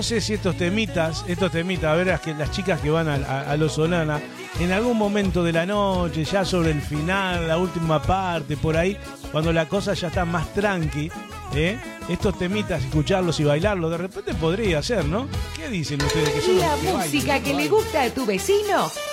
no sé si estos temitas, a ver, las chicas que van a Los Solana, en algún momento de la noche, ya sobre el final, la última parte, por ahí, cuando la cosa ya está más tranqui, estos temitas, escucharlos y bailarlos, de repente podría ser, ¿no? ¿Qué dicen ustedes? Que son La los que música bailan, que le gusta a tu vecino